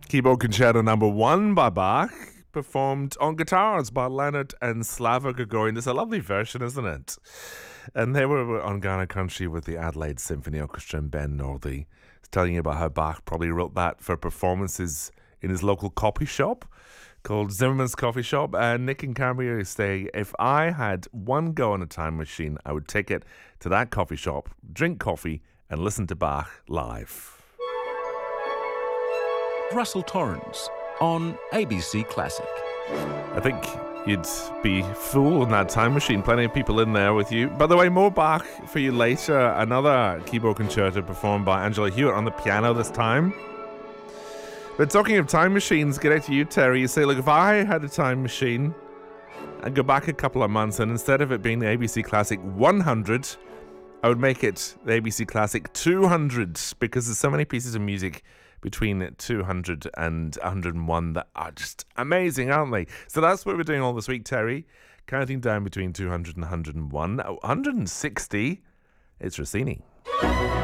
Keyboard Concerto number 1 by Bach, performed on guitars by Leonard and Slava Gregorian. It's a lovely version, isn't it? And they were on Ghana Country with the Adelaide Symphony Orchestra and Ben Northey. He's telling you about how Bach probably wrote that for performances in his local coffee shop called Zimmerman's Coffee Shop. And Nick and Cambria say, if I had one go on a time machine, I would take it to that coffee shop, drink coffee, and listen to Bach live. Russell Torrens on ABC Classic. I think you'd be full in that time machine. Plenty of people in there with you. By the way, more Bach for you later. Another keyboard concerto performed by Angela Hewitt on the piano this time. But talking of time machines, get out to you, Terry. You say, look, if I had a time machine, I'd go back a couple of months, and instead of it being the ABC Classic 100, I would make it the ABC Classic 200, because there's so many pieces of music between 200 and 101 that are just amazing, aren't they? So that's what we're doing all this week, Terry. Counting down between 200 and 101. 160, it's Rossini.